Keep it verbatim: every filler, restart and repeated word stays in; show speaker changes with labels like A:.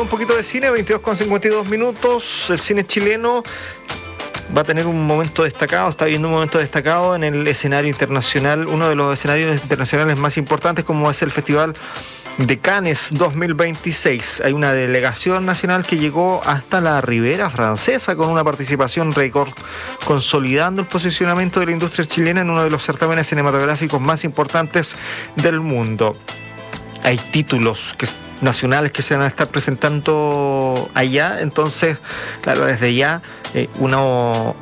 A: un poquito de cine, veintidós con cincuenta y dos minutos. El cine chileno va a tener un momento destacado, está viviendo un momento destacado en el escenario internacional, uno de los escenarios internacionales más importantes, como es el Festival de Cannes dos mil veintiséis. Hay una delegación nacional que llegó hasta la Ribera Francesa con una participación récord, consolidando el posicionamiento de la industria chilena en uno de los certámenes cinematográficos más importantes del mundo. Hay títulos que, nacionales que se van a estar presentando allá, entonces, claro, desde ya eh, uno